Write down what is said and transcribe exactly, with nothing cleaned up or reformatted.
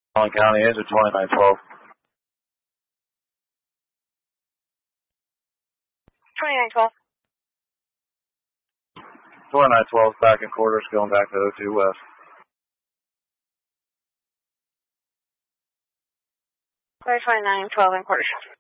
Allen County, engine twenty-nine twelve. twenty-nine twelve. twenty-nine twelve back in quarters, going back to oh two West. twenty-nine twelve in quarters.